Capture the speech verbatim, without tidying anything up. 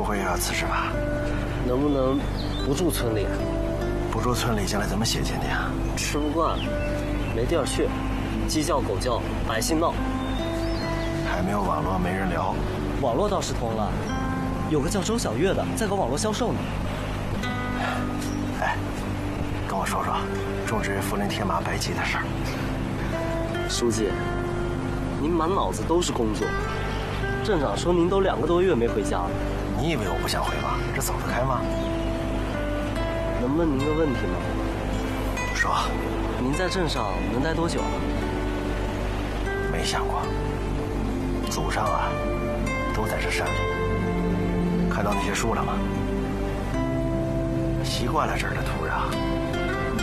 会又要辞职吧？ 能不能不住村里？ 不住村里，将来怎么写进去啊？ 吃不惯，没地儿去，鸡叫狗叫，百姓闹。 还没有网络，没人聊。 网络倒是通了，有个叫周小月的在搞网络销售呢。 哎，跟我说说种植涪陵天马白鸡的事儿。 书记，您满脑子都是工作。镇长说您都两个多月没回家了。 你以为我不想回吗？这走得开吗？ 能问您个问题吗？ 说。 您在镇上能待多久啊？ 没想过。祖上啊，都在这山里。看到那些树了吗？习惯了这儿的土壤，